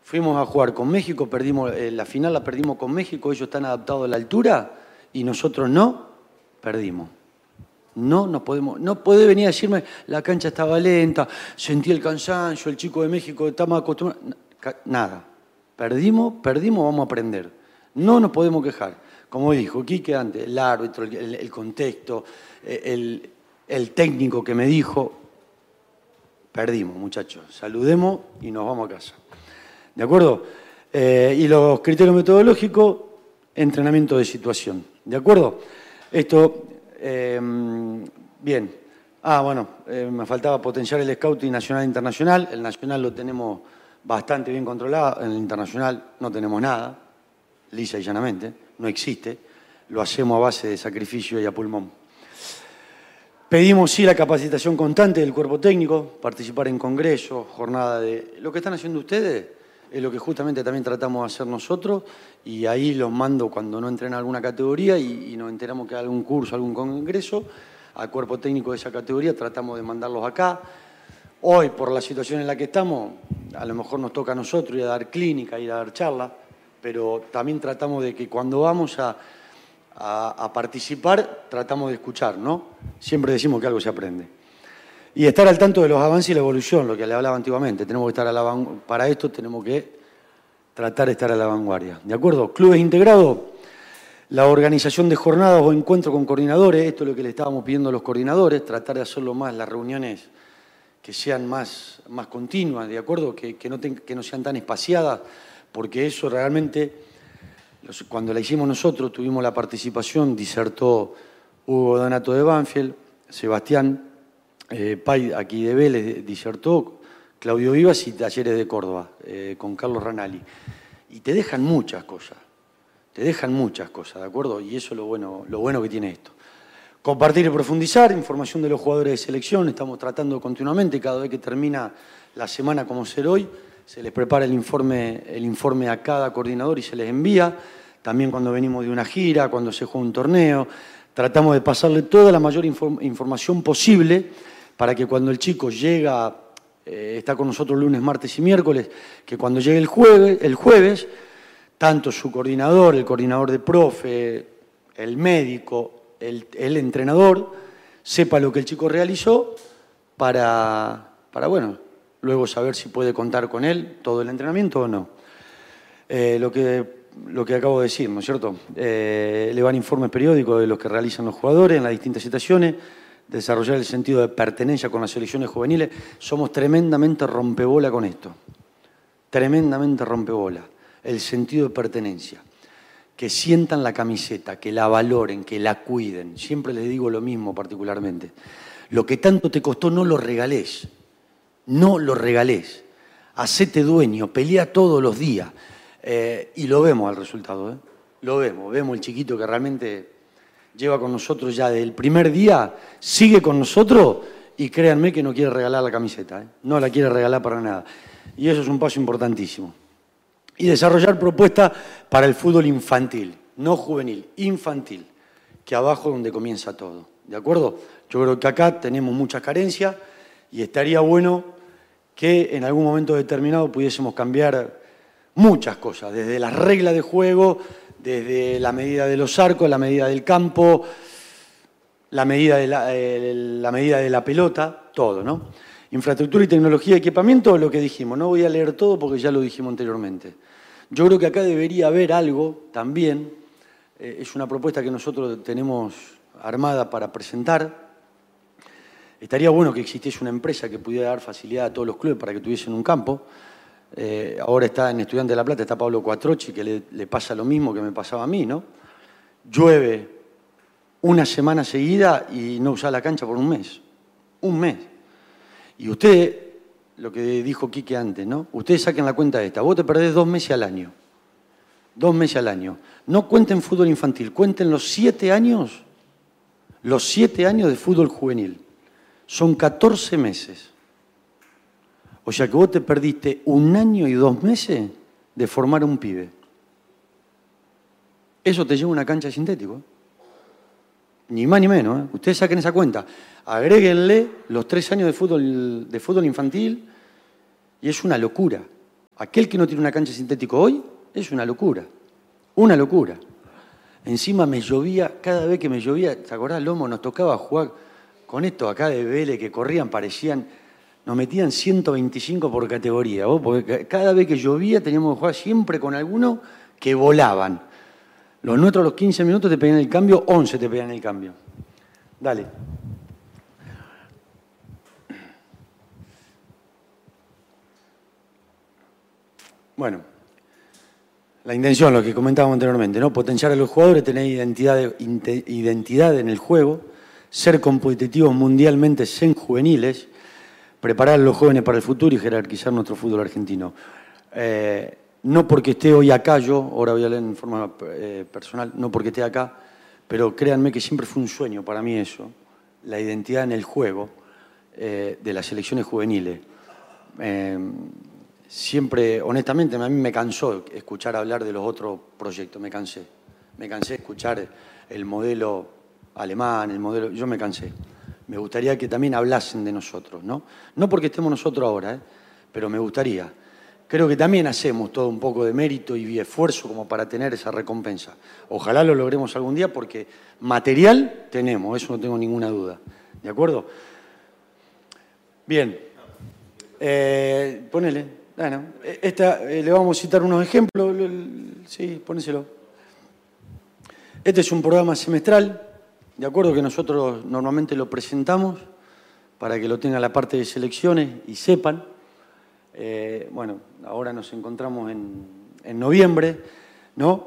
Fuimos a jugar con México, perdimos la final, la perdimos con México, ellos están adaptados a la altura y nosotros no, perdimos. No nos podemos, no puede venir a decirme la cancha estaba lenta, sentí el cansancio, el chico de México está más acostumbrado. Nada. Perdimos, vamos a aprender. No nos podemos quejar. Como dijo Quique antes, el árbitro, el contexto, el técnico que me dijo, perdimos, muchachos. Saludemos y nos vamos a casa. ¿De acuerdo? Y los criterios metodológicos, entrenamiento de situación. ¿De acuerdo? Esto, bien. Bueno, me faltaba potenciar el scouting nacional e internacional. El nacional lo tenemos bastante bien controlado. En el internacional no tenemos nada, lisa y llanamente. No existe. Lo hacemos a base de sacrificio y a pulmón. Pedimos, sí, la capacitación constante del cuerpo técnico, participar en congresos, jornada de... Lo que están haciendo ustedes es lo que justamente también tratamos de hacer nosotros, y ahí los mando cuando no entren a alguna categoría y nos enteramos que hay algún curso, algún congreso, al cuerpo técnico de esa categoría tratamos de mandarlos acá. Hoy, por la situación en la que estamos, a lo mejor nos toca a nosotros ir a dar clínica, ir a dar charla, pero también tratamos de que cuando vamos a participar, tratamos de escuchar, ¿no? Siempre decimos que algo se aprende. Y estar al tanto de los avances y la evolución, lo que le hablaba antiguamente. Tenemos que estar a la vanguardia. Para esto tenemos que tratar de estar a la vanguardia. ¿De acuerdo? Clubes integrados, la organización de jornadas o encuentros con coordinadores, esto es lo que le estábamos pidiendo a los coordinadores, tratar de hacerlo más, las reuniones que sean más continuas, ¿de acuerdo? Que no sean tan espaciadas, porque eso realmente... Cuando la hicimos nosotros, tuvimos la participación, disertó Hugo Donato de Banfield, Sebastián Pay, aquí de Vélez, disertó, Claudio Vivas y Talleres de Córdoba, con Carlos Ranalli. Y te dejan muchas cosas, ¿de acuerdo? Y eso es lo bueno que tiene esto. Compartir y profundizar, información de los jugadores de selección, estamos tratando continuamente, cada vez que termina la semana como ser hoy, se les prepara el informe a cada coordinador y se les envía. También cuando venimos de una gira, cuando se juega un torneo, tratamos de pasarle toda la mayor información posible para que cuando el chico llega, está con nosotros lunes, martes y miércoles, que cuando llegue el jueves, tanto su coordinador, el coordinador de profe, el médico, el entrenador, sepa lo que el chico realizó para bueno, luego saber si puede contar con él todo el entrenamiento o no. Lo que acabo de decir, ¿no es cierto? Elevar informes periódicos de los que realizan los jugadores en las distintas situaciones, desarrollar el sentido de pertenencia con las selecciones juveniles. Somos tremendamente rompebola con esto. Tremendamente rompebola. El sentido de pertenencia. Que sientan la camiseta, que la valoren, que la cuiden. Siempre les digo lo mismo particularmente. Lo que tanto te costó no lo regalés. No lo regalés. Hacete dueño, pelea todos los días. Y lo vemos al resultado, ¿eh? Lo vemos el chiquito que realmente lleva con nosotros ya desde el primer día, sigue con nosotros y créanme que no quiere regalar la camiseta, ¿eh? No la quiere regalar para nada. Y eso es un paso importantísimo. Y desarrollar propuestas para el fútbol infantil, no juvenil, infantil, que abajo es donde comienza todo, ¿de acuerdo? Yo creo que acá tenemos muchas carencias y estaría bueno que en algún momento determinado pudiésemos cambiar muchas cosas, desde las reglas de juego, desde la medida de los arcos, la medida del campo, la medida de la pelota, todo, ¿no? Infraestructura y tecnología de equipamiento, lo que dijimos. No voy a leer todo porque ya lo dijimos anteriormente. Yo creo que acá debería haber algo también, es una propuesta que nosotros tenemos armada para presentar. Estaría bueno que existiese una empresa que pudiera dar facilidad a todos los clubes para que tuviesen un campo. Ahora está en Estudiantes de La Plata, está Pablo Cuatrochi, que le pasa lo mismo que me pasaba a mí, ¿no? Llueve una semana seguida y no usa la cancha por un mes. Un mes. Y usted, lo que dijo Quique antes, ¿no? Ustedes saquen la cuenta de esta. Vos te perdés 2 meses al año. 2 meses al año. No cuenten fútbol infantil, cuenten los 7 años. Los 7 años de fútbol juvenil. Son 14 meses. O sea que vos te perdiste 1 año y 2 meses de formar un pibe. Eso te lleva a una cancha de sintético, ¿eh? Ni más ni menos, ¿eh? Ustedes saquen esa cuenta. Agréguenle los 3 años de fútbol infantil y es una locura. Aquel que no tiene una cancha sintética hoy es una locura. Una locura. Encima me llovía, cada vez que me llovía, ¿te acordás, Lomo? Nos tocaba jugar con estos acá de Vélez que corrían, parecían, nos metían 125 por categoría, ¿vos? Porque cada vez que llovía teníamos que jugar siempre con algunos que volaban. Los nuestros a los 15 minutos te pedían el cambio, 11 te pedían el cambio. Dale. Bueno, la intención, lo que comentábamos anteriormente, ¿no? Potenciar a los jugadores, tener identidad en el juego, ser competitivos mundialmente en juveniles, preparar a los jóvenes para el futuro y jerarquizar nuestro fútbol argentino. No porque esté hoy acá yo, ahora voy a leer en forma personal, no porque esté acá, pero créanme que siempre fue un sueño para mí eso, la identidad en el juego de las selecciones juveniles. Siempre, honestamente, a mí me cansó escuchar hablar de los otros proyectos, me cansé. Me cansé de escuchar el modelo alemán, el modelo... Yo me cansé. Me gustaría que también hablasen de nosotros, ¿no? No porque estemos nosotros ahora, pero me gustaría. Creo que también hacemos todo un poco de mérito y esfuerzo como para tener esa recompensa. Ojalá lo logremos algún día porque material tenemos, eso no tengo ninguna duda. ¿De acuerdo? Bien. Ponele. Bueno, le vamos a citar unos ejemplos. Sí, ponéselo. Este es un programa semestral, de acuerdo, que nosotros normalmente lo presentamos para que lo tenga la parte de selecciones y sepan. Bueno, ahora nos encontramos en noviembre, ¿no?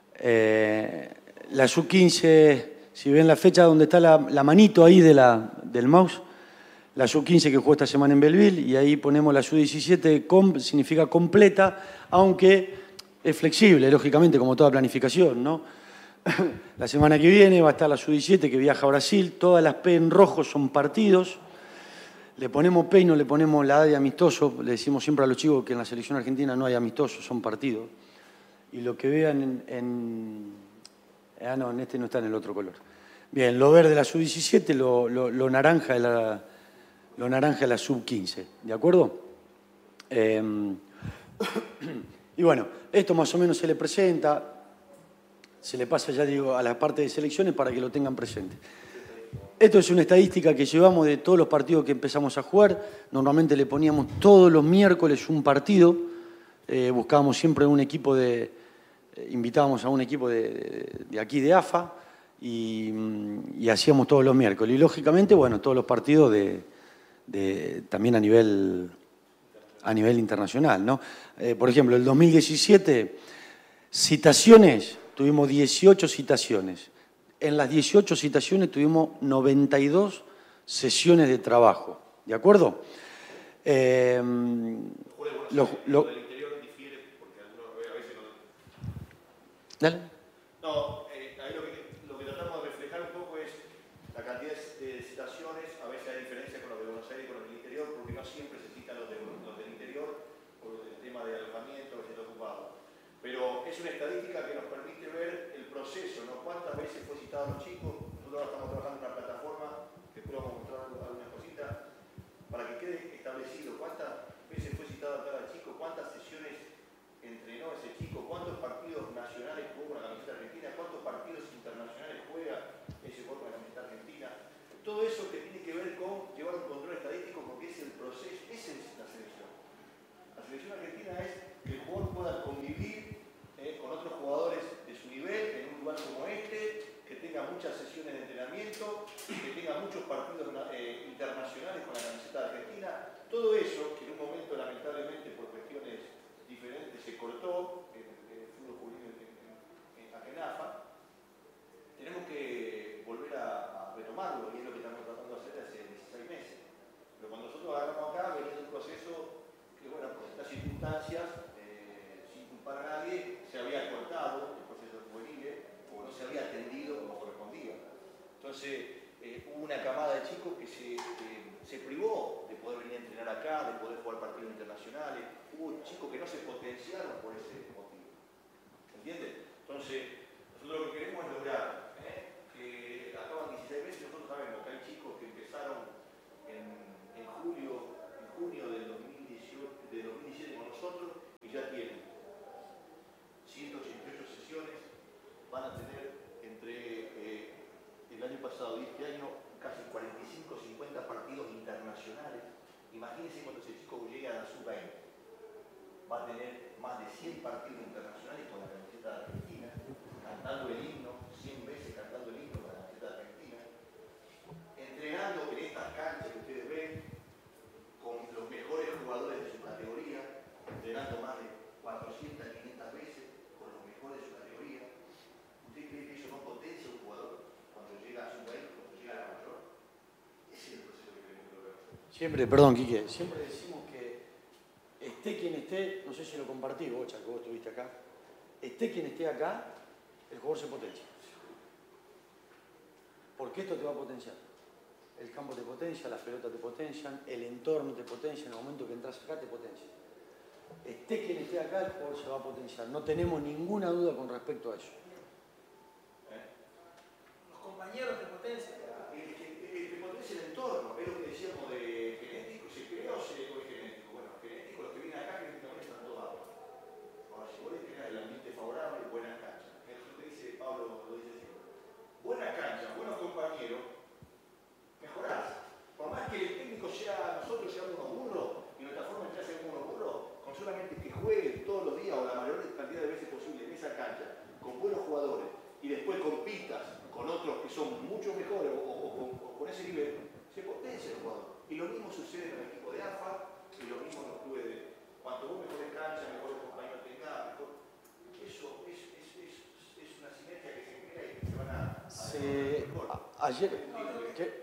La sub-15, si ven la fecha donde está la manito ahí del mouse, la sub-15 que jugó esta semana en Belleville, y ahí ponemos la sub-17, significa completa, aunque es flexible, lógicamente, como toda planificación, ¿no? La semana que viene va a estar la sub-17 que viaja a Brasil, todas las P en rojo son partidos, le ponemos P y no le ponemos la A de amistoso, le decimos siempre a los chicos que en la selección argentina no hay amistosos, son partidos, y lo que vean no, en este no está en el otro color. Bien, lo verde de la sub-17, lo naranja de la... Lo naranja es la sub-15, ¿de acuerdo? Y bueno, esto más o menos se le presenta, se le pasa, ya digo, a la parte de selecciones para que lo tengan presente. Esto es una estadística que llevamos de todos los partidos que empezamos a jugar. Normalmente le poníamos todos los miércoles un partido, buscábamos siempre un equipo invitábamos a un equipo de aquí de AFA y hacíamos todos los miércoles. Y lógicamente, bueno, todos los partidos también a nivel internacional, ¿no? Por ejemplo, el 2017, citaciones, tuvimos 18 citaciones. En las 18 citaciones tuvimos 92 sesiones de trabajo, ¿de acuerdo? ¿Del interior difiere? Porque algunos a veces no... Dale. No, ahí lo que tratamos de reflejar un poco es la cantidad de citaciones. A veces hay diferencia con los de Buenos Aires y con los del interior, porque no siempre se citan los del interior por el tema de alojamiento, que se está ocupado. Pero es una estadística que nos permite ver el proceso, ¿no? Cuántas veces fue citado a los chicos. Nosotros ahora estamos trabajando en una plataforma, que después vamos a mostrar algunas cositas, para que quede establecido cuántas veces fue citado a cada chico, cuántas sesiones entrenó ese chico, cuántos partidos nacionales jugó con la camiseta argentina, cuántos partidos internacionales juega ese jugador con la camiseta argentina. Todo eso que tiene que ver con llevar un control estadístico, porque es el proceso, esa es la selección. La selección argentina es que el jugador pueda convivir con otros jugadores de su nivel en un lugar como este, que tenga muchas sesiones de entrenamiento, que tenga muchos partidos internacionales con la camiseta argentina. Todo eso, que en un momento lamentablemente por cuestiones diferentes se cortó en el fútbol juvenil acá en AFA, tenemos que volver a retomarlo, y es lo que estamos tratando de hacer hace 16 meses. Pero cuando nosotros agarramos acá, venía un proceso que, bueno, por estas circunstancias, sin culpar a nadie, se había cortado el proceso juvenil o no se había atendido como correspondía. Entonces, hubo una camada de chicos que se privó de poder venir a entrenar acá, de poder jugar partidos internacionales. Hubo chicos que no se potenciaron por ese motivo. ¿Entiendes? Entonces, nosotros lo que queremos es lograr que acaban 16 meses. Nosotros sabemos que hay chicos que empezaron en junio del 2017 con nosotros y va a tener más de 100 partidos internacionales con la camiseta de Argentina, cantando el himno, 100 veces cantando el himno con la camiseta de Argentina, entrenando en estas canchas que ustedes ven, con los mejores jugadores de su categoría, entrenando más de 400, 500 veces con los mejores de su categoría. ¿Usted cree que eso no potencia un jugador cuando llega a su país, cuando llega a la mayor? Ese es el proceso que queremos lograr. Siempre, perdón, Quique, siempre decimos que esté quien esté, no sé si lo compartí, Bocha, que vos estuviste acá, esté quien esté acá, el jugador se potencia. Porque esto te va a potenciar. El campo te potencia, las pelotas te potencian, el entorno te potencia, en el momento que entras acá te potencia. Esté quien esté acá, el jugador se va a potenciar. No tenemos ninguna duda con respecto a eso. Los compañeros te potencian. El que potencia el entorno, es lo que decíamos de genético, ¿se crea o es genético? Bueno, genético, los que vienen acá genéticamente están todos abajo. Ahora, si vos le creas el ambiente favorable, buenas canchas. Es lo que dice Pablo, lo dice siempre. Buenas canchas, buenos compañeros, mejorás. Por más que el técnico sea, nosotros seamos unos burros, y nuestra forma de entrar seamos unos burros, con solamente que juegue todos los días o la mayor cantidad de veces posible en esa cancha, con buenos jugadores, y después compitas con otros que son mucho mejores o con ese nivel, se potencia el jugador. Y lo mismo sucede en el equipo de AFA, y lo mismo en los clubes de... Cuanto vos mejores canchas, mejores compañeros tengas, mejor... Eso es una sinergia que se crea y que se van a... Ayer... ¿Qué?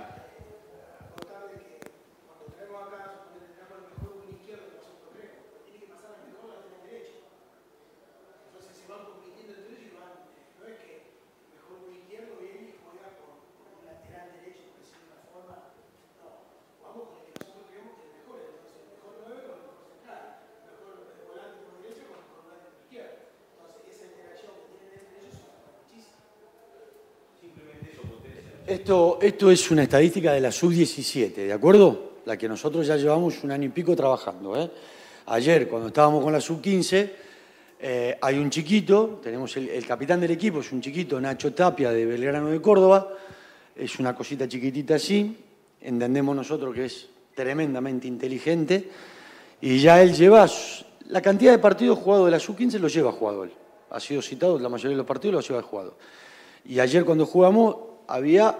Contarle que cuando traemos acá, suponete tenemos el mejor win izquierdo que nosotros tenemos, tiene que pasar al mejor lateral derecho. Entonces se van compitiendo entre ellos y van, no es que el mejor win izquierdo viene y juega con un lateral derecho, por decirlo de una forma, no, vamos con el que nosotros creemos que es el mejor, entonces el mejor 9 con el mejor central, el mejor volante por derecha con el mejor volante por izquierda. Entonces esa interacción que tienen entre ellos se va muchísimo. Simplemente eso potencia. Esto es una estadística de la sub-17, ¿de acuerdo? La que nosotros ya llevamos un año y pico trabajando, ¿eh? Ayer, cuando estábamos con la sub-15, hay un chiquito, tenemos el capitán del equipo, es un chiquito, Nacho Tapia, de Belgrano de Córdoba, es una cosita chiquitita así, entendemos nosotros que es tremendamente inteligente, y ya él lleva, la cantidad de partidos jugados de la sub-15 lo lleva jugado él. Ha sido citado, la mayoría de los partidos lo lleva jugado. Y ayer cuando jugamos había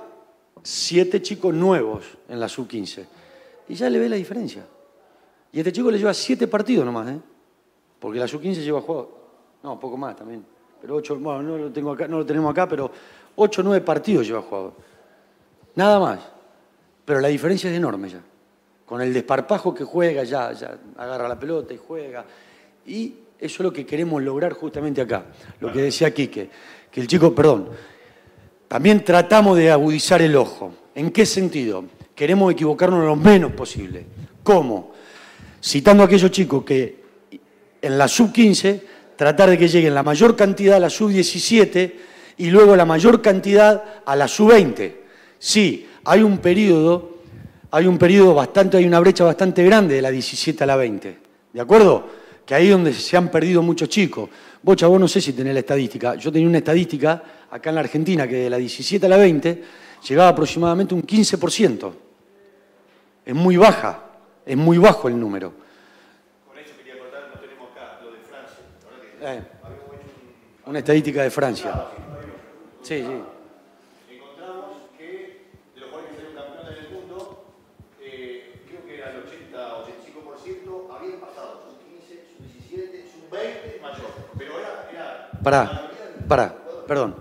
7 chicos nuevos en la sub-15. Y ya le ve la diferencia. Y este chico le lleva 7 partidos nomás, ¿eh? Porque la sub-15 lleva jugado, no, poco más también. Pero 8, bueno, no lo tenemos acá, pero 8 o 9 partidos lleva jugado. Nada más. Pero la diferencia es enorme ya. Con el desparpajo que juega, ya agarra la pelota y juega. Y eso es lo que queremos lograr justamente acá. Lo que decía Quique, que el chico, perdón, también tratamos de agudizar el ojo. ¿En qué sentido? Queremos equivocarnos lo menos posible. ¿Cómo? Citando a aquellos chicos que en la sub-15 tratar de que lleguen la mayor cantidad a la sub-17 y luego la mayor cantidad a la sub-20. Sí, hay un periodo bastante, hay una brecha bastante grande de la 17 a la 20. ¿De acuerdo? Que ahí es donde se han perdido muchos chicos. Bocha, vos no sé si tenés la estadística. Yo tenía una estadística acá en la Argentina que de la 17 a la 20 llegaba aproximadamente un 15%. Es muy baja, es muy bajo el número. Con eso quería contar, no tenemos acá lo de Francia. Habíamos hecho Una estadística de Francia. Sí. Encontramos que de los jugadores que salieron campeones del mundo, creo que era el 80-85% habían pasado sub-15, sub-17, sub-20 mayor. Pero era Perdón.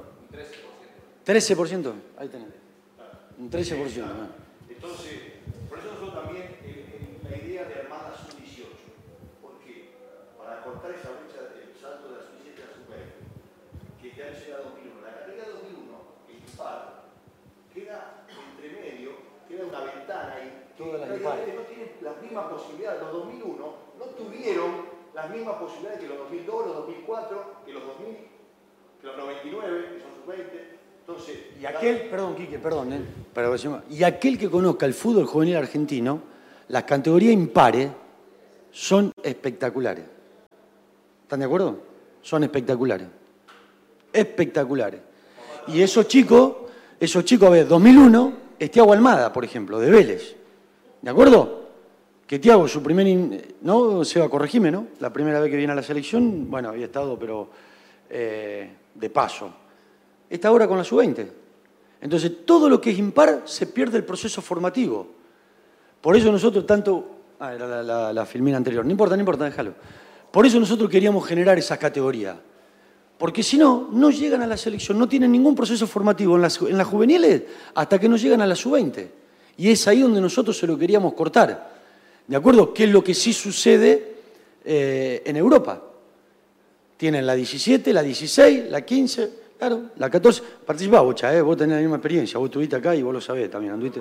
13%. Ahí tenés. Un 13%. Entonces, por eso nosotros también la idea de armar la sub-18. ¿Por qué? Para cortar esa brecha del salto de la sub-17 a la sub-20, que este año será 2001. La categoría 2001, el impar, queda entre medio, queda una ventana ahí. Todas las impares no tienen las mismas posibilidades. Los 2001 no tuvieron las mismas posibilidades que los 2002, los 2004, que los 2000, que los 99, que son sub-20. Entonces, y aquel, perdón, Quique, pero y aquel que conozca el fútbol juvenil argentino, las categorías impares son espectaculares. ¿Están de acuerdo? Son espectaculares. Espectaculares. Y esos chicos, a ver, 2001, Estiago Almada, por ejemplo, de Vélez. ¿De acuerdo? que Thiago, su primer, ¿no? Seba, corregime, ¿no? La primera vez que viene a la selección, bueno, había estado, pero de paso. Está ahora con la sub-20. Entonces, todo lo que es impar se pierde el proceso formativo. Por eso nosotros tanto... Ah, era la filmina anterior. No importa, déjalo. Por eso nosotros queríamos generar esa categoría. Porque si no, no llegan a la selección, no tienen ningún proceso formativo en las juveniles hasta que no llegan a la sub-20. Y es ahí donde nosotros se lo queríamos cortar. ¿De acuerdo? ¿Qué es lo que sí sucede en Europa? Tienen la 17, la 16, la 15, claro, la 14. Participá, Bocha, vos tenés la misma experiencia, vos estuviste acá y vos lo sabés también, anduviste.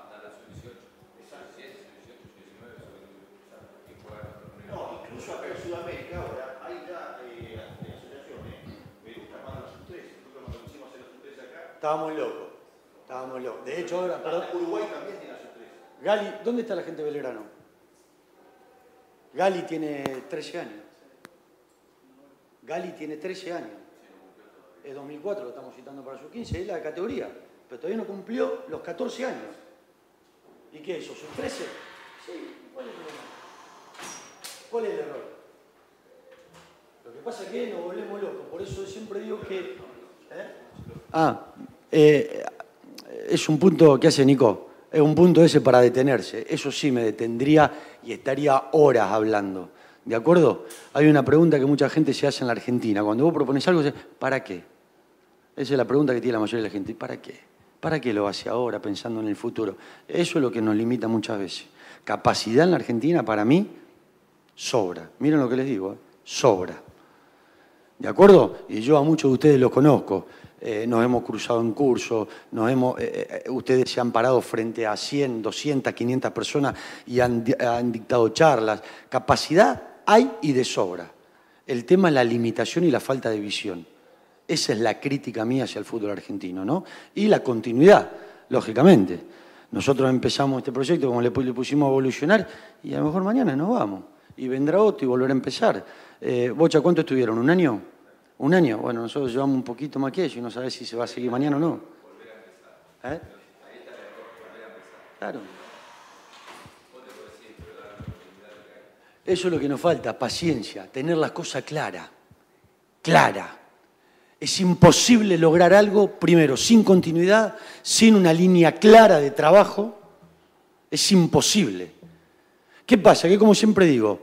Estábamos locos. De hecho, ahora, perdón. Uruguay también tiene a sus 13. Gali, ¿dónde está la gente de Belgrano? Gali tiene 13 años. Gali tiene 13 años. Es 2004, lo estamos citando para sus 15, es la categoría. Pero todavía no cumplió los 14 años. ¿Y qué es eso? ¿Sus 13? Sí, ¿cuál es el problema? ¿Cuál es el error? Lo que pasa es que nos volvemos locos. Por eso yo siempre digo que... es un punto que hace Nico. Es un punto ese para detenerse. Eso sí me detendría y estaría horas hablando. ¿De acuerdo? Hay una pregunta que mucha gente se hace en la Argentina. Cuando vos propones algo, ¿para qué? Esa es la pregunta que tiene la mayoría de la gente. ¿Para qué? ¿Para qué lo hace ahora pensando en el futuro? Eso es lo que nos limita muchas veces. Capacidad en la Argentina, para mí, sobra. Miren lo que les digo, sobra. ¿De acuerdo? Y yo a muchos de ustedes los conozco. Nos hemos cruzado en cursos, ustedes se han parado frente a 100, 200, 500 personas y han dictado charlas. Capacidad hay y de sobra. El tema es la limitación y la falta de visión. Esa es la crítica mía hacia el fútbol argentino, ¿no? Y la continuidad, lógicamente. Nosotros empezamos este proyecto, como le pusimos a evolucionar, y a lo mejor mañana nos vamos. Y vendrá otro y volverá a empezar. Bocha, ¿cuánto estuvieron? ¿Un año? ¿Un año? Bueno, nosotros llevamos un poquito más que eso y no sabés si se va a seguir mañana o no. Claro. Eso es lo que nos falta, paciencia, tener las cosas claras. Clara. Es imposible lograr algo, primero, sin continuidad, sin una línea clara de trabajo. Es imposible. ¿Qué pasa? Que como siempre digo,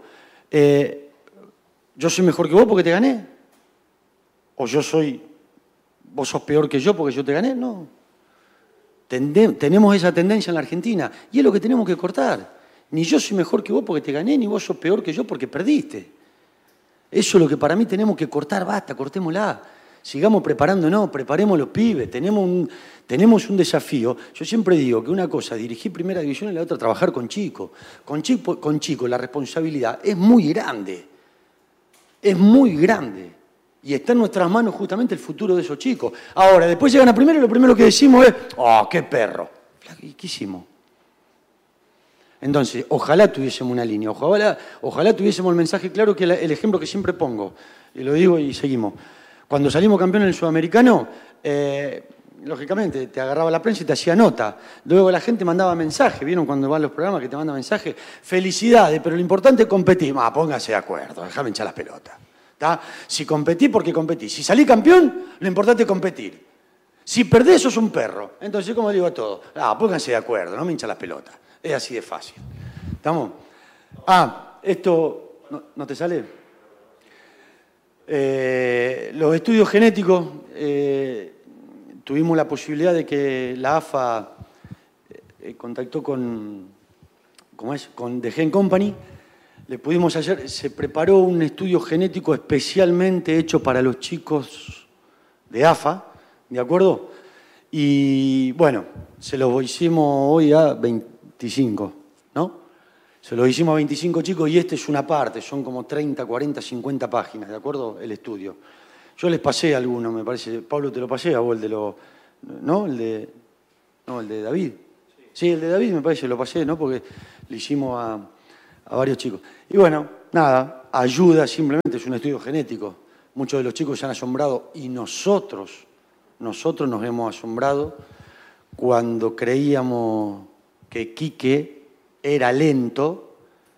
yo soy mejor que vos porque te gané. O vos sos peor que yo porque yo te gané. No. Tenemos esa tendencia en la Argentina y es lo que tenemos que cortar. Ni yo soy mejor que vos porque te gané, ni vos sos peor que yo porque perdiste. Eso es lo que para mí tenemos que cortar. Basta, cortémosla. Sigamos preparándonos, preparemos los pibes. Tenemos un desafío. Yo siempre digo que una cosa es dirigir primera división y la otra trabajar con chicos. Con chicos la responsabilidad es muy grande. Es muy grande. Y está en nuestras manos justamente el futuro de esos chicos. Ahora, después llegan a primero y lo primero que decimos es ¡oh, qué perro! ¿Y qué hicimos? Entonces, ojalá tuviésemos una línea, ojalá tuviésemos el mensaje claro, que el ejemplo que siempre pongo, y lo digo y seguimos. Cuando salimos campeones del Sudamericano, lógicamente te agarraba la prensa y te hacía nota. Luego la gente mandaba mensajes, ¿vieron cuando van los programas que te mandan mensajes? Felicidades, pero lo importante es competir. Póngase de acuerdo, déjame hinchar las pelotas. ¿Tá? Si competí, porque competí. Si salí campeón, lo importante es competir. Si perdés, sos un perro. Entonces, como digo a todos, pónganse de acuerdo, no me hinchan las pelotas. Es así de fácil. ¿Estamos? Esto, ¿no te sale? Los estudios genéticos, tuvimos la posibilidad de que la AFA contactó con The Gen Company. Le pudimos hacer, se preparó un estudio genético especialmente hecho para los chicos de AFA, ¿de acuerdo? Y bueno, se lo hicimos hoy a 25, ¿no? Se lo hicimos a 25 chicos y este es una parte, son como 30, 40, 50 páginas, ¿de acuerdo? El estudio. Yo les pasé algunos, me parece. Pablo, te lo pasé, a vos el de los... ¿No? El de David. Sí, el de David me parece, lo pasé, ¿no? Porque le hicimos a varios chicos. Y bueno, nada, ayuda simplemente, es un estudio genético. Muchos de los chicos se han asombrado y nosotros nos hemos asombrado cuando creíamos que Quique era lento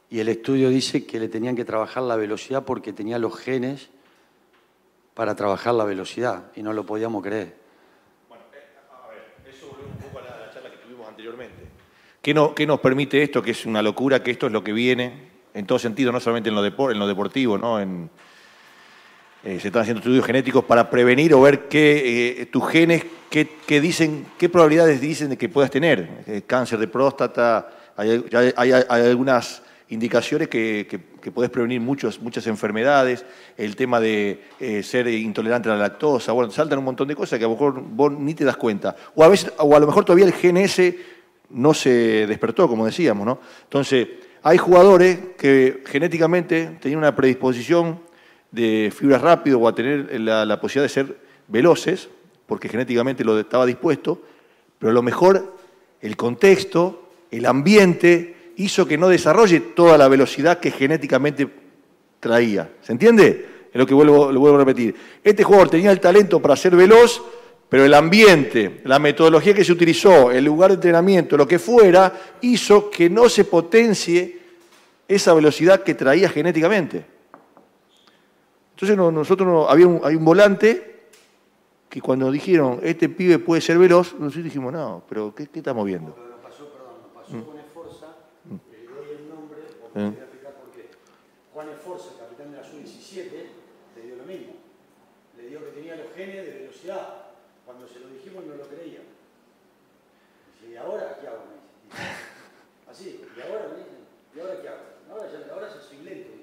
y el estudio dice que le tenían que trabajar la velocidad porque tenía los genes para trabajar la velocidad y no lo podíamos creer. Bueno, a ver, eso volvió un poco a la charla que tuvimos anteriormente. ¿Qué nos permite esto? Que es una locura, que esto es lo que viene en todo sentido, no solamente en lo deportivo, ¿no? Se están haciendo estudios genéticos para prevenir o ver tus genes, qué probabilidades dicen de que puedas tener. Cáncer de próstata, hay algunas indicaciones que podés prevenir muchas enfermedades, el tema de ser intolerante a la lactosa, bueno, saltan un montón de cosas que a lo mejor vos ni te das cuenta. O a lo mejor todavía el gen ese no se despertó, como decíamos, ¿no? Entonces, hay jugadores que genéticamente tenían una predisposición de fibras rápido o a tener la posibilidad de ser veloces, porque genéticamente lo estaba dispuesto, pero a lo mejor el contexto, el ambiente, hizo que no desarrolle toda la velocidad que genéticamente traía. ¿Se entiende? Es lo que lo vuelvo a repetir. Este jugador tenía el talento para ser veloz, pero el ambiente, la metodología que se utilizó, el lugar de entrenamiento, lo que fuera, hizo que no se potencie esa velocidad que traía genéticamente. Entonces hay un volante que cuando dijeron, este pibe puede ser veloz, nosotros dijimos, no, pero ¿qué estamos viendo? Pero nos pasó con Esforza, le doy el nombre, porque voy a explicar por qué. Juan Esforza, el capitán de la Sub-17, le dio lo mismo. Le dio que tenía los genes de velocidad. Cuando se lo dijimos no lo creía. Dice, ¿y ahora qué hago? Me dice. Así, ¿y ahora? Me dice, ¿y ahora qué hago? Ahora ya soy lento.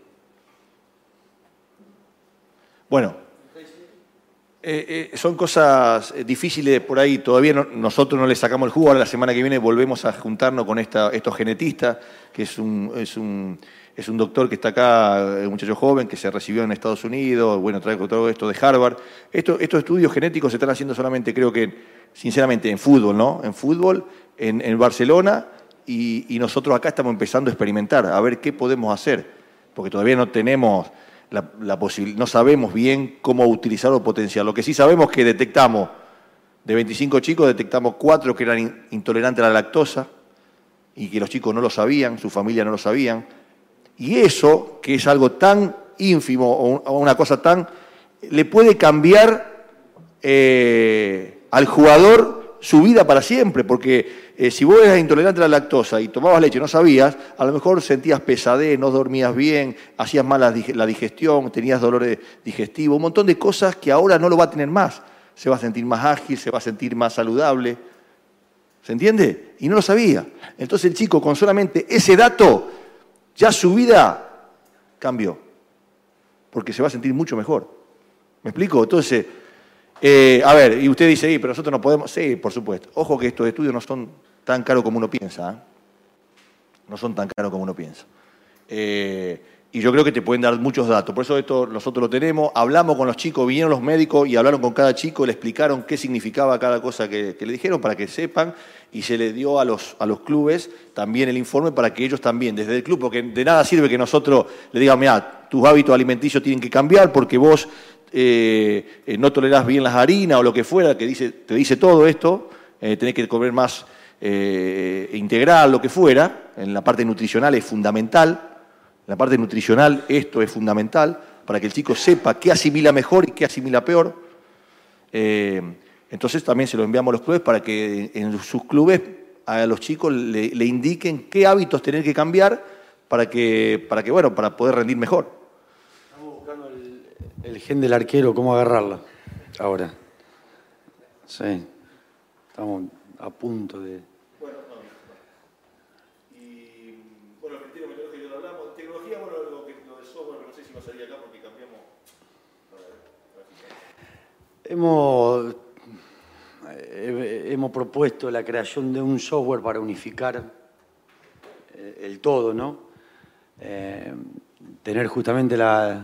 Bueno, son cosas difíciles por ahí. Todavía nosotros no le sacamos el jugo. Ahora la semana que viene volvemos a juntarnos con estos genetistas, que es un doctor que está acá, un muchacho joven que se recibió en Estados Unidos, bueno, trae todo esto de Harvard. Estos estudios genéticos se están haciendo solamente, creo que, sinceramente, en fútbol, ¿no? En fútbol, en Barcelona, y nosotros acá estamos empezando a experimentar, a ver qué podemos hacer, porque todavía no tenemos no sabemos bien cómo utilizar o potenciar. Lo que sí sabemos es que detectamos, de 25 chicos, detectamos 4 que eran intolerantes a la lactosa y que los chicos no lo sabían, su familia no lo sabían. Y eso, que es algo tan ínfimo o una cosa tan, le puede cambiar al jugador su vida para siempre, porque si vos eras intolerante a la lactosa y tomabas leche y no sabías, a lo mejor sentías pesadez, no dormías bien, hacías mal la digestión, tenías dolores digestivos, un montón de cosas que ahora no lo va a tener más. Se va a sentir más ágil, se va a sentir más saludable. ¿Se entiende? Y no lo sabía. Entonces el chico, con solamente ese dato, ya su vida cambió, porque se va a sentir mucho mejor. ¿Me explico? Entonces, a ver, y usted dice, pero nosotros no podemos. Sí, por supuesto. Ojo que estos estudios no son tan caros como uno piensa. ¿Eh? No son tan caros como uno piensa. Y yo creo que te pueden dar muchos datos. Por eso esto nosotros lo tenemos. Hablamos con los chicos, vinieron los médicos y hablaron con cada chico, le explicaron qué significaba cada cosa que le dijeron para que sepan. Y se le dio a los clubes también el informe para que ellos también, desde el club, porque de nada sirve que nosotros le digamos, mirá, tus hábitos alimenticios tienen que cambiar porque vos no tolerás bien las harinas o lo que fuera, te dice todo esto, tenés que comer más integral, lo que fuera, en la parte nutricional es fundamental, en la parte nutricional esto es fundamental, para que el chico sepa qué asimila mejor y qué asimila peor. Entonces también se lo enviamos a los clubes para que en sus clubes a los chicos le indiquen qué hábitos tener que cambiar para poder rendir mejor. El gen del arquero, ¿cómo agarrarla? Ahora. Sí. Estamos a punto de... Bueno, y bueno, el criterio metodológico ya lo hablamos. Tecnología, bueno, lo de software, no sé si va a salir acá porque cambiamos. Hemos propuesto la creación de un software para unificar el todo, ¿no? Tener justamente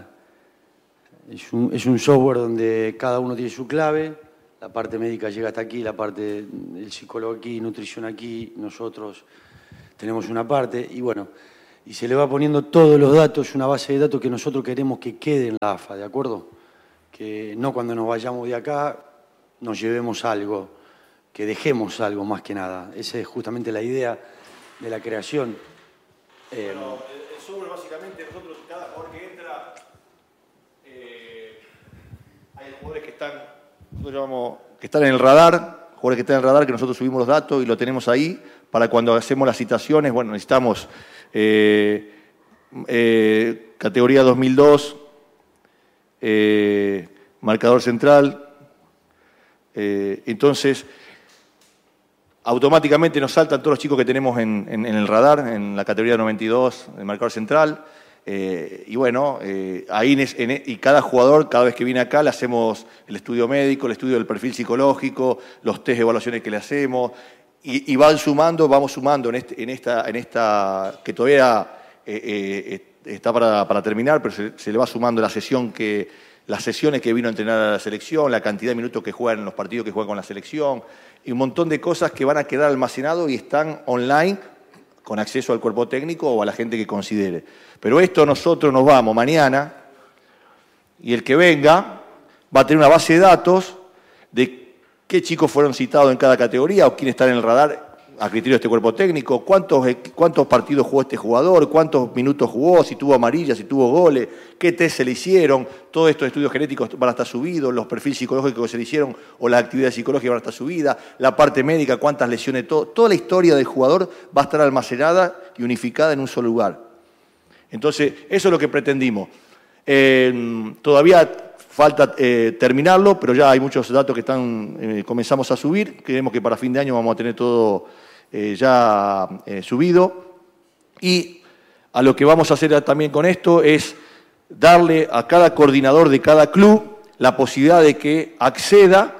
Es un software donde cada uno tiene su clave, la parte médica llega hasta aquí, la parte del psicólogo aquí, nutrición aquí, nosotros tenemos una parte, y bueno, y se le va poniendo todos los datos, una base de datos que nosotros queremos que quede en la AFA, ¿de acuerdo? Que no cuando nos vayamos de acá nos llevemos algo, que dejemos algo más que nada. Esa es justamente la idea de la creación. Bueno, el sobre básicamente nosotros, cada jugador que entra, hay jugadores que están, nosotros llamamos, que están en el radar, jugadores que están en el radar, que nosotros subimos los datos y lo tenemos ahí, para cuando hacemos las citaciones, bueno, necesitamos categoría 2002, marcador central, entonces automáticamente nos saltan todos los chicos que tenemos en el radar, en la categoría 92, el marcador central, y bueno, ahí y cada jugador, cada vez que viene acá, le hacemos el estudio médico, el estudio del perfil psicológico, los test de evaluaciones que le hacemos, y vamos sumando en esta que todavía está para terminar, pero se le va sumando las sesiones que vino a entrenar a la selección, la cantidad de minutos que juega en los partidos que juega con la selección, y un montón de cosas que van a quedar almacenados y están online con acceso al cuerpo técnico o a la gente que considere. Pero esto nosotros nos vamos mañana y el que venga va a tener una base de datos de qué chicos fueron citados en cada categoría o quién está en el radar a criterio de este cuerpo técnico, cuántos partidos jugó este jugador, cuántos minutos jugó, si tuvo amarillas, si tuvo goles, qué test se le hicieron, todos estos estudios genéticos van a estar subidos, los perfiles psicológicos que se le hicieron o las actividades psicológicas van a estar subidas, la parte médica, cuántas lesiones, toda la historia del jugador va a estar almacenada y unificada en un solo lugar. Entonces, eso es lo que pretendimos. Todavía falta terminarlo, pero ya hay muchos datos que comenzamos a subir. Creemos que para fin de año vamos a tener todo ya subido. Y a lo que vamos a hacer también con esto es darle a cada coordinador de cada club la posibilidad de que acceda,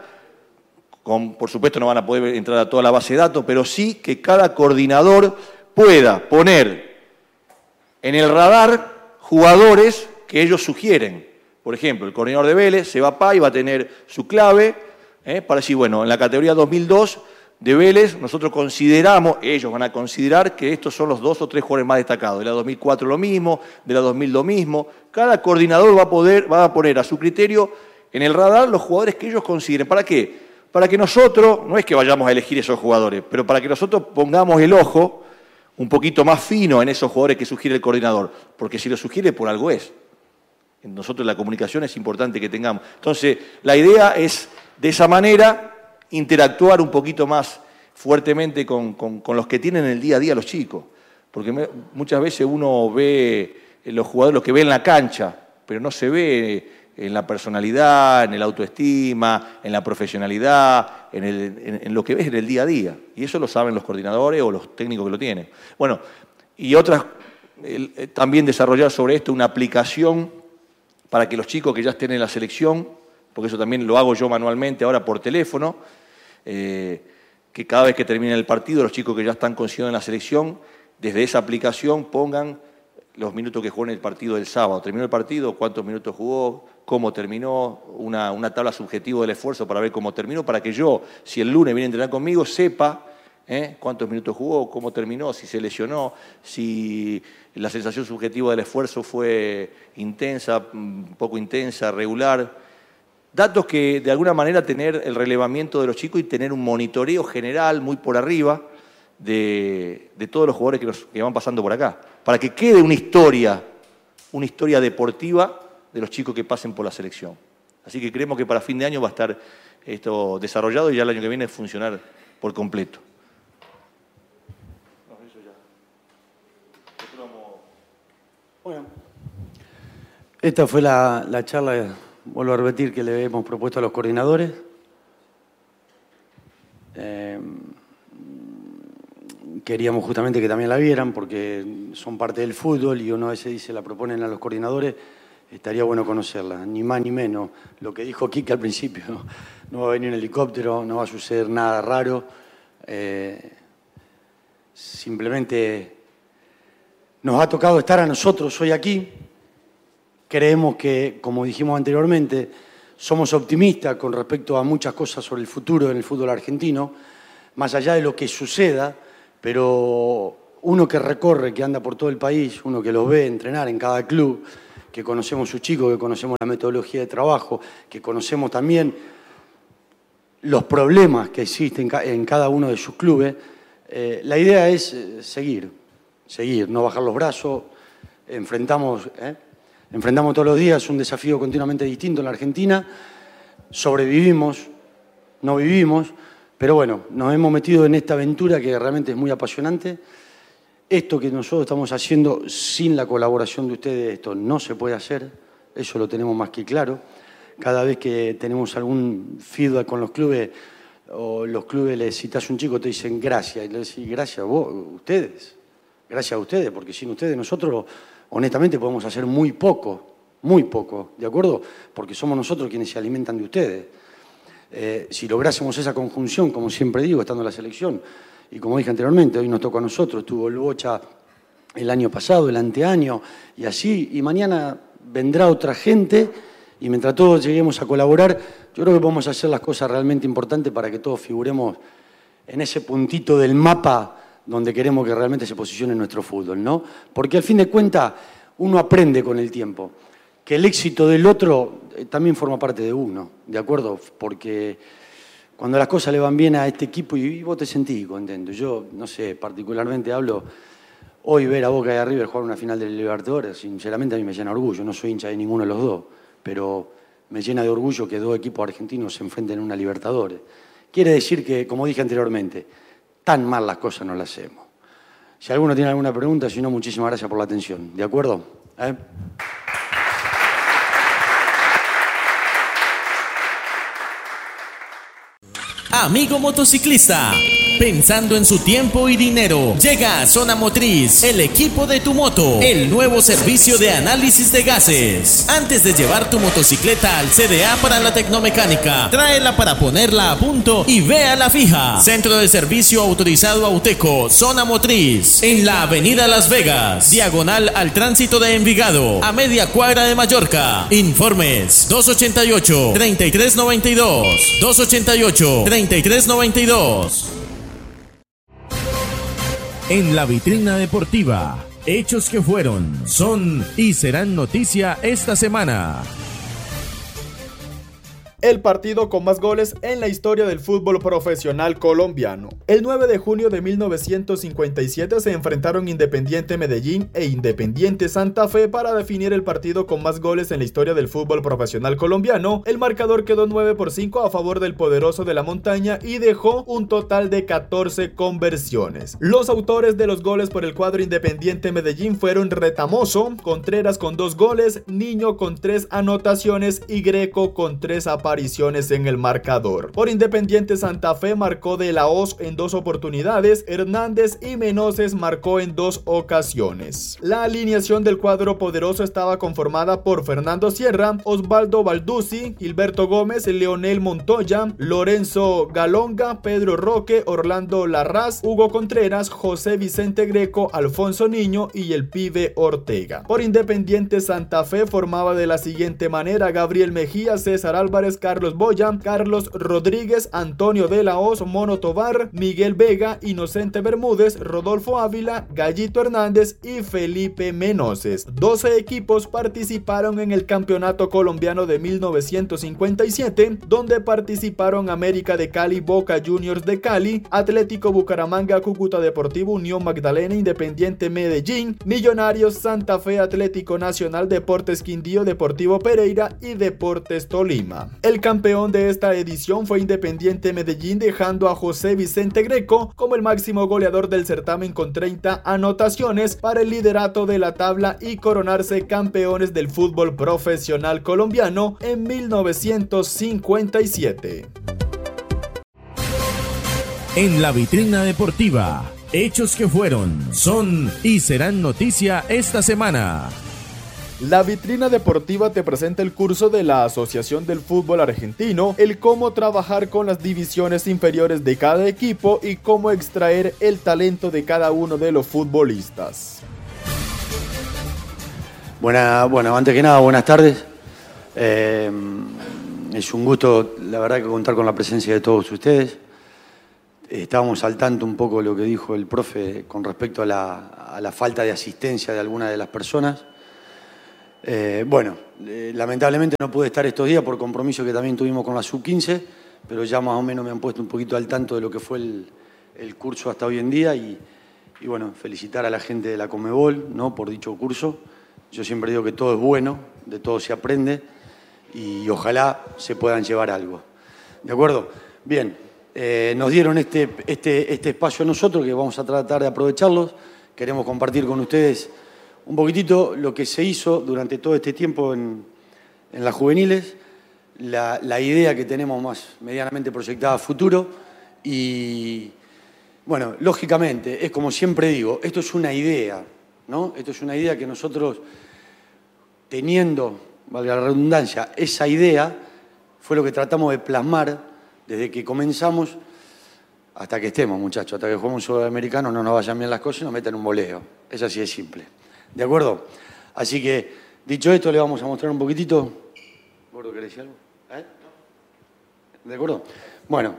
por supuesto no van a poder entrar a toda la base de datos, pero sí que cada coordinador pueda poner en el radar jugadores que ellos sugieren. Por ejemplo, el coordinador de Vélez, Sebapay, va a tener su clave para decir, bueno, en la categoría 2002 de Vélez nosotros consideramos, ellos van a considerar que estos son los 2 o 3 jugadores más destacados. De la 2004 lo mismo, de la 2000 lo mismo. Cada coordinador va a poner a su criterio en el radar los jugadores que ellos consideren. ¿Para qué? Para que nosotros, no es que vayamos a elegir esos jugadores, pero para que nosotros pongamos el ojo un poquito más fino en esos jugadores que sugiere el coordinador. Porque si lo sugiere, por algo es. Nosotros la comunicación es importante que tengamos. Entonces, la idea es, de esa manera, interactuar un poquito más fuertemente con los que tienen el día a día los chicos. Porque muchas veces uno ve los jugadores, los que ve en la cancha, pero no se ve en la personalidad, en el autoestima, en la profesionalidad, en lo que ves en el día a día. Y eso lo saben los coordinadores o los técnicos que lo tienen. Bueno, y otras, también desarrollar sobre esto una aplicación para que los chicos que ya estén en la selección, porque eso también lo hago yo manualmente ahora por teléfono, que cada vez que termine el partido, los chicos que ya están considerados en la selección, desde esa aplicación pongan los minutos que jugó en el partido del sábado. Terminó el partido, cuántos minutos jugó, cómo terminó, una tabla subjetiva del esfuerzo para ver cómo terminó, para que yo, si el lunes viene a entrenar conmigo, sepa cuántos minutos jugó, cómo terminó, si se lesionó, si la sensación subjetiva del esfuerzo fue intensa, poco intensa, regular. Datos que de alguna manera tener el relevamiento de los chicos y tener un monitoreo general muy por arriba de todos los jugadores que van pasando por acá, para que quede una historia deportiva de los chicos que pasen por la selección. Así que creemos que para fin de año va a estar esto desarrollado y ya el año que viene funcionar por completo. Bueno, esta fue la charla, vuelvo a repetir, que le hemos propuesto a los coordinadores. Queríamos justamente que también la vieran porque son parte del fútbol y uno a veces dice, la proponen a los coordinadores, estaría bueno conocerla, ni más ni menos. Lo que dijo Kike al principio, no va a venir un helicóptero, no va a suceder nada raro. Simplemente nos ha tocado estar a nosotros hoy aquí. Creemos que, como dijimos anteriormente, somos optimistas con respecto a muchas cosas sobre el futuro en el fútbol argentino, más allá de lo que suceda, pero uno que recorre, que anda por todo el país, uno que los ve entrenar en cada club, que conocemos sus chicos, que conocemos la metodología de trabajo, que conocemos también los problemas que existen en cada uno de sus clubes, la idea es seguir, no bajar los brazos, enfrentamos todos los días un desafío continuamente distinto en la Argentina, sobrevivimos, no vivimos, pero bueno, nos hemos metido en esta aventura que realmente es muy apasionante. Esto que nosotros estamos haciendo sin la colaboración de ustedes, esto no se puede hacer, eso lo tenemos más que claro. Cada vez que tenemos algún feedback con los clubes, o los clubes les citas a un chico, te dicen gracias, y le decís gracias a vos, ustedes, gracias a ustedes, porque sin ustedes nosotros, honestamente, podemos hacer muy poco, ¿de acuerdo? Porque somos nosotros quienes se alimentan de ustedes. Si lográsemos esa conjunción, como siempre digo, estando en la selección, y como dije anteriormente, hoy nos tocó a nosotros, estuvo el Bocha el año pasado, el anteaño, y así, y mañana vendrá otra gente, y mientras todos lleguemos a colaborar, yo creo que podemos hacer las cosas realmente importantes para que todos figuremos en ese puntito del mapa donde queremos que realmente se posicione nuestro fútbol, ¿no? Porque al fin de cuentas uno aprende con el tiempo, que el éxito del otro también forma parte de uno, ¿de acuerdo? Porque cuando las cosas le van bien a este equipo y vos te sentís contento. Yo, no sé, particularmente hablo, hoy ver a Boca y a River jugar una final de Libertadores, sinceramente a mí me llena de orgullo, no soy hincha de ninguno de los dos, pero me llena de orgullo que dos equipos argentinos se enfrenten en una Libertadores. Quiere decir que, como dije anteriormente, tan mal las cosas no las hacemos. Si alguno tiene alguna pregunta, si no, muchísimas gracias por la atención. ¿De acuerdo? Amigo motociclista, pensando en su tiempo y dinero, llega a Zona Motriz, el equipo de tu moto, el nuevo servicio de análisis de gases. Antes de llevar tu motocicleta al CDA para la tecnomecánica, tráela para ponerla a punto y véala fija. Centro de servicio autorizado Auteco, Zona Motriz, en la avenida Las Vegas, diagonal al tránsito de Envigado, a media cuadra de Mallorca. Informes 288-3392, 288-3392. En la vitrina deportiva, hechos que fueron, son y serán noticia esta semana. El partido con más goles en la historia del fútbol profesional colombiano. El 9 de junio de 1957 se enfrentaron Independiente Medellín e Independiente Santa Fe para definir el partido con más goles en la historia del fútbol profesional colombiano. El marcador quedó 9-5 a favor del poderoso de la montaña y dejó un total de 14 conversiones. Los autores de los goles por el cuadro Independiente Medellín fueron Retamoso, Contreras con 2 goles, Niño con 3 anotaciones y Greco con 3 apariciones en el marcador. Por Independiente Santa Fe marcó De la Hoz en 2 oportunidades, Hernández y Menoses marcó en 2 ocasiones. La alineación del cuadro poderoso estaba conformada por Fernando Sierra, Osvaldo Balduzzi, Gilberto Gómez, Leonel Montoya, Lorenzo Galonga, Pedro Roque, Orlando Larraz, Hugo Contreras, José Vicente Greco, Alfonso Niño y el Pibe Ortega. Por Independiente Santa Fe formaba de la siguiente manera: Gabriel Mejía, César Álvarez, Carlos Boya, Carlos Rodríguez, Antonio De la Hoz, Mono Tobar, Miguel Vega, Inocente Bermúdez, Rodolfo Ávila, Gallito Hernández y Felipe Menoses. 12 equipos participaron en el Campeonato Colombiano de 1957, donde participaron América de Cali, Boca Juniors de Cali, Atlético Bucaramanga, Cúcuta Deportivo, Unión Magdalena, Independiente Medellín, Millonarios, Santa Fe, Atlético Nacional, Deportes Quindío, Deportivo Pereira y Deportes Tolima. El campeón de esta edición fue Independiente Medellín, dejando a José Vicente Greco como el máximo goleador del certamen con 30 anotaciones para el liderato de la tabla y coronarse campeones del fútbol profesional colombiano en 1957. En la vitrina deportiva, hechos que fueron, son y serán noticia esta semana. La vitrina deportiva te presenta el curso de la Asociación del Fútbol Argentino, el cómo trabajar con las divisiones inferiores de cada equipo y cómo extraer el talento de cada uno de los futbolistas. Bueno, antes que nada, buenas tardes. Es un gusto, la verdad, que contar con la presencia de todos ustedes. Estábamos al tanto un poco de lo que dijo el profe con respecto a la falta de asistencia de algunas de las personas. Lamentablemente no pude estar estos días por compromiso que también tuvimos con la Sub-15, pero ya más o menos me han puesto un poquito al tanto de lo que fue el curso hasta hoy en día y bueno, felicitar a la gente de la Conmebol, ¿no?, por dicho curso. Yo siempre digo que todo es bueno, de todo se aprende y ojalá se puedan llevar algo. ¿De acuerdo? Bien, nos dieron este espacio a nosotros que vamos a tratar de aprovecharlos. Queremos compartir con ustedes un poquitito lo que se hizo durante todo este tiempo en las juveniles, la idea que tenemos más medianamente proyectada a futuro y, bueno, lógicamente, es como siempre digo, esto es una idea, ¿no? Esto es una idea que nosotros, teniendo, valga la redundancia, esa idea fue lo que tratamos de plasmar desde que comenzamos hasta que estemos, muchachos, hasta que juguemos un sudamericano, no nos vayan bien las cosas y nos metan un voleo. Es así de simple. ¿De acuerdo? Así que, dicho esto, le vamos a mostrar un poquitito. ¿Gordo, querés decir algo? ¿De acuerdo? Bueno.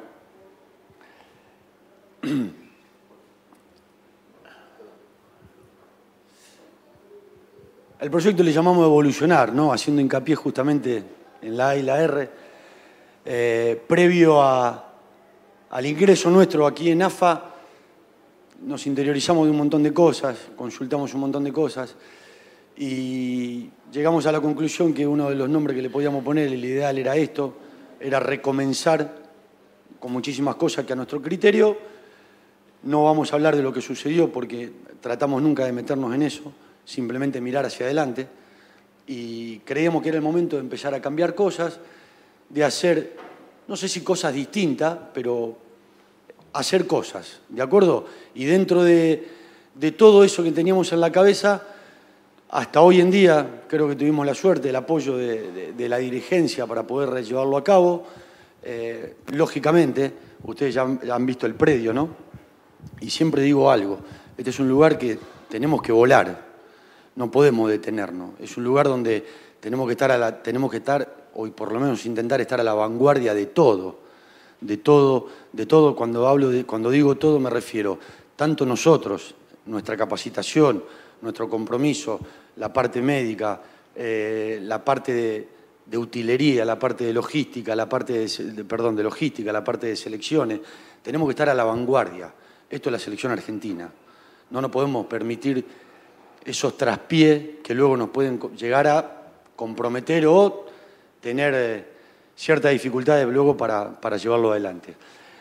El proyecto le llamamos Evolucionar, ¿no? Haciendo hincapié justamente en la A y la R. Previo al ingreso nuestro aquí en AFA, nos interiorizamos de un montón de cosas, consultamos un montón de cosas y llegamos a la conclusión que uno de los nombres que le podíamos poner, el ideal era esto, era recomenzar con muchísimas cosas que a nuestro criterio. No vamos a hablar de lo que sucedió porque tratamos nunca de meternos en eso, simplemente mirar hacia adelante y creíamos que era el momento de empezar a cambiar cosas, de hacer, no sé si cosas distintas, pero hacer cosas, ¿de acuerdo? Y dentro de todo eso que teníamos en la cabeza, hasta hoy en día creo que tuvimos la suerte, el apoyo de la dirigencia para poder llevarlo a cabo. Lógicamente, ustedes ya han visto el predio, ¿no? Y siempre digo algo, este es un lugar que tenemos que volar, no podemos detenernos. Es un lugar donde tenemos que estar, o por lo menos intentar estar a la vanguardia de todo. De todo. Cuando digo todo me refiero tanto nosotros, nuestra capacitación, nuestro compromiso, la parte médica, la parte de utilería, la parte de logística, la parte la parte de selecciones. Tenemos que estar a la vanguardia. Esto es la selección argentina. No nos podemos permitir esos traspiés que luego nos pueden llegar a comprometer o tener ciertas dificultades luego para llevarlo adelante.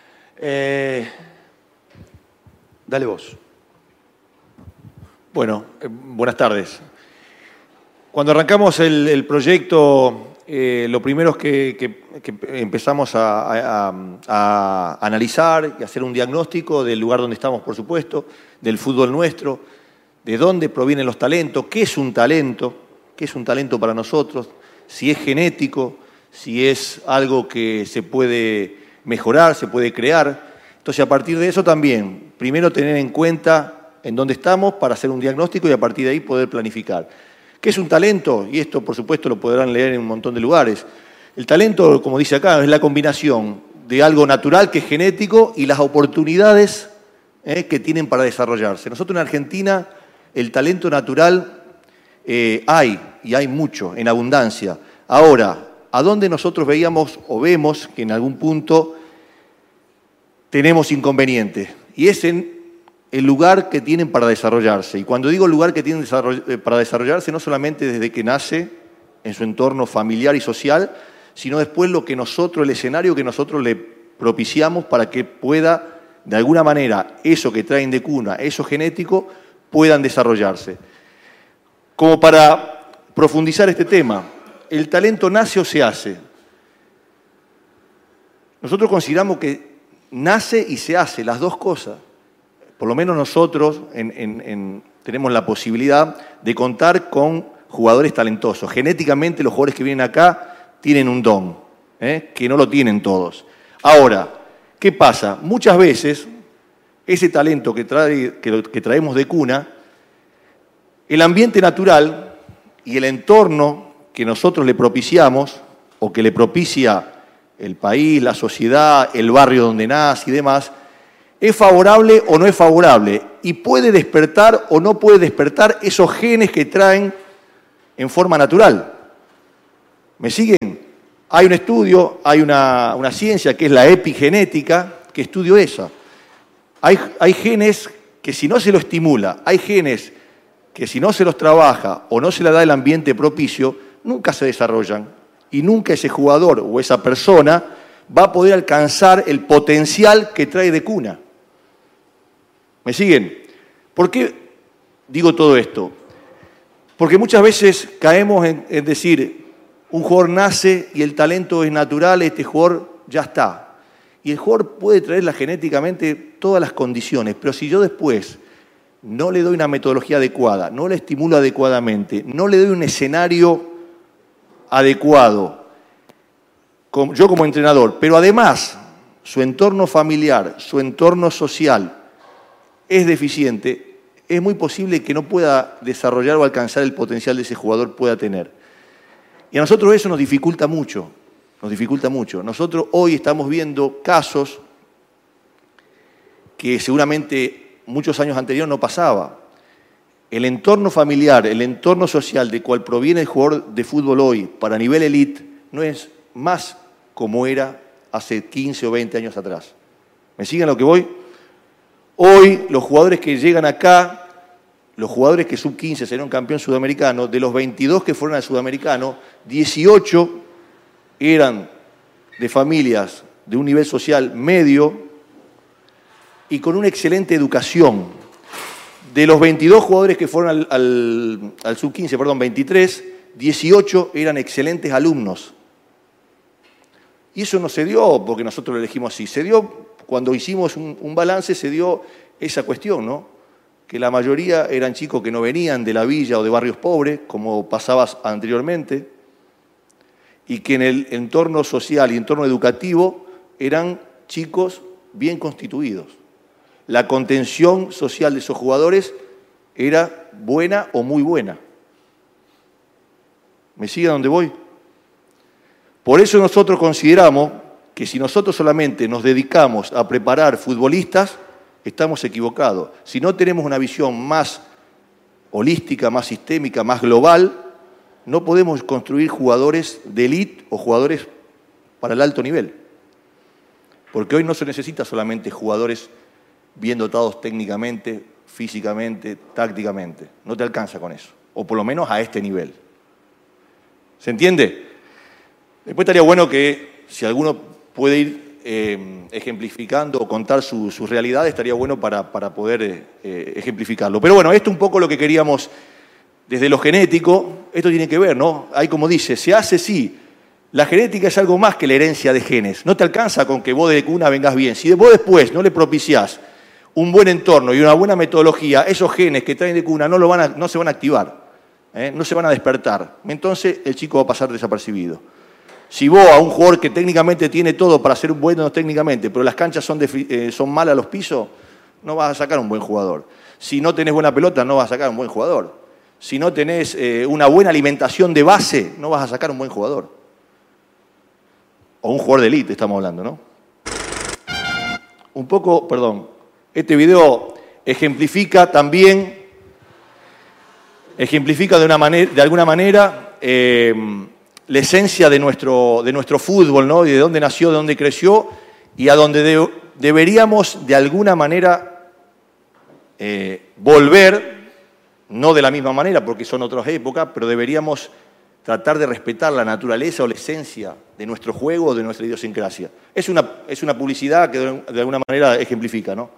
Dale vos. Bueno, buenas tardes. Cuando arrancamos el proyecto, lo primero es que empezamos a analizar y hacer un diagnóstico del lugar donde estamos, por supuesto, del fútbol nuestro, de dónde provienen los talentos, qué es un talento para nosotros, si es genético, si es algo que se puede mejorar, se puede crear. Entonces, a partir de eso también, primero tener en cuenta en dónde estamos para hacer un diagnóstico y a partir de ahí poder planificar. ¿Qué es un talento? Y esto, por supuesto, lo podrán leer en un montón de lugares. El talento, como dice acá, es la combinación de algo natural, que es genético, y las oportunidades que tienen para desarrollarse. Nosotros en Argentina, el talento natural hay mucho, en abundancia. Ahora, ¿a dónde nosotros veíamos o vemos que en algún punto tenemos inconvenientes? Y es en el lugar que tienen para desarrollarse. Y cuando digo lugar que tienen para desarrollarse, no solamente desde que nace en su entorno familiar y social, sino después el escenario que nosotros le propiciamos para que pueda, de alguna manera, eso que traen de cuna, eso genético, puedan desarrollarse. Como para profundizar este tema, ¿el talento nace o se hace? Nosotros consideramos que nace y se hace, las dos cosas. Por lo menos nosotros tenemos la posibilidad de contar con jugadores talentosos. Genéticamente los jugadores que vienen acá tienen un don, que no lo tienen todos. Ahora, ¿qué pasa? Muchas veces ese talento que traemos de cuna, el ambiente natural y el entorno que nosotros le propiciamos o que le propicia el país, la sociedad, el barrio donde nace y demás, ¿es favorable o no es favorable? Y puede despertar o no puede despertar esos genes que traen en forma natural. ¿Me siguen? Hay un estudio, hay una ciencia que es la epigenética, que estudia eso. Hay genes que si no se lo estimula, hay genes que si no se los trabaja o no se le da el ambiente propicio, nunca se desarrollan y nunca ese jugador o esa persona va a poder alcanzar el potencial que trae de cuna. ¿Me siguen? ¿Por qué digo todo esto? Porque muchas veces caemos en decir, un jugador nace y el talento es natural, este jugador ya está. Y el jugador puede traerla genéticamente todas las condiciones, pero si yo después no le doy una metodología adecuada, no le estimulo adecuadamente, no le doy un escenario adecuado, yo como entrenador, pero además su entorno familiar, su entorno social es deficiente, es muy posible que no pueda desarrollar o alcanzar el potencial de ese jugador pueda tener. Y a nosotros eso nos dificulta mucho, nos dificulta mucho. Nosotros hoy estamos viendo casos que seguramente muchos años anteriores no pasaba. El entorno familiar, el entorno social de cual proviene el jugador de fútbol hoy para nivel elite no es más como era hace 15 o 20 años atrás. ¿Me siguen a lo que voy? Hoy los jugadores que llegan acá, los jugadores que sub-15 serán campeón sudamericano, de los 22 que fueron al sudamericano, 18 eran de familias de un nivel social medio y con una excelente educación. De los 22 jugadores que fueron al sub-15, perdón, 23, 18 eran excelentes alumnos. Y eso no se dio porque nosotros lo elegimos así. Se dio cuando hicimos un balance, se dio esa cuestión, ¿no? Que la mayoría eran chicos que no venían de la villa o de barrios pobres, como pasaba anteriormente, y que en el entorno social y entorno educativo eran chicos bien constituidos. La contención social de esos jugadores era buena o muy buena. ¿Me siguen a dónde voy? Por eso nosotros consideramos que si nosotros solamente nos dedicamos a preparar futbolistas, estamos equivocados. Si no tenemos una visión más holística, más sistémica, más global, no podemos construir jugadores de élite o jugadores para el alto nivel. Porque hoy no se necesita solamente jugadores bien dotados técnicamente, físicamente, tácticamente. No te alcanza con eso. O por lo menos a este nivel. ¿Se entiende? Después estaría bueno que si alguno puede ir ejemplificando o contar su realidad, estaría bueno para poder ejemplificarlo. Pero bueno, esto es un poco lo que queríamos desde lo genético. Esto tiene que ver, ¿no? Ahí como dice, se hace sí. La genética es algo más que la herencia de genes. No te alcanza con que vos de cuna vengas bien. Si vos después no le propiciás un buen entorno y una buena metodología, esos genes que traen de cuna no se van a activar, no se van a despertar. Entonces el chico va a pasar desapercibido. Si vos a un jugador que técnicamente tiene todo para ser bueno técnicamente, pero las canchas son malas los pisos, no vas a sacar un buen jugador. Si no tenés buena pelota, no vas a sacar un buen jugador. Si no tenés una buena alimentación de base, no vas a sacar un buen jugador. O un jugador de élite estamos hablando, ¿no? Un poco, perdón, este video ejemplifica de alguna manera la esencia de nuestro fútbol, ¿no? Y de dónde nació, de dónde creció y a dónde deberíamos de alguna manera volver, no de la misma manera porque son otras épocas, pero deberíamos tratar de respetar la naturaleza o la esencia de nuestro juego o de nuestra idiosincrasia. Es una publicidad que de alguna manera ejemplifica, ¿no?